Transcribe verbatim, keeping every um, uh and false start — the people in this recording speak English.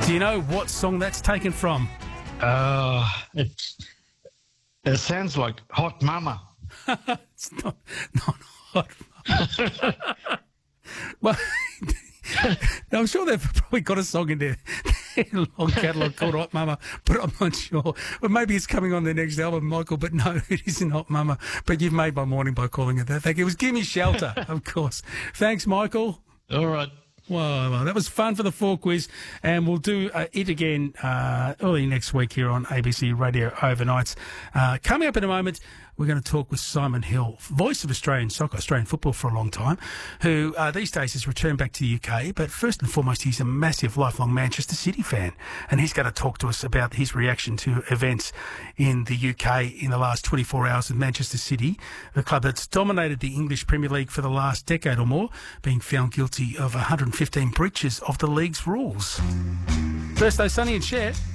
Do you know what song that's taken from? Uh, it, it sounds like Hot Mama. It's not, not Hot Mama. Well, I'm sure they've probably got a song in their, their long catalogue called Hot Mama, but I'm not sure. But maybe it's coming on their next album, Michael, but no, it isn't Hot Mama. But you've made my morning by calling it that. Thank you. It was Gimme Shelter, of course. Thanks, Michael. All right. Well, well, that was fun for the four quiz, and we'll do uh, it again uh, early next week here on A B C Radio Overnights. Uh, coming up in a moment, we're going to talk with Simon Hill, voice of Australian soccer, Australian football for a long time, who uh, these days has returned back to the U K. But first and foremost, he's a massive, lifelong Manchester City fan, and he's going to talk to us about his reaction to events in the U K in the last twenty-four hours with Manchester City, the club that's dominated the English Premier League for the last decade or more, being found guilty of one hundred fifteen breaches of the league's rules. First, though, Sonny and Cher.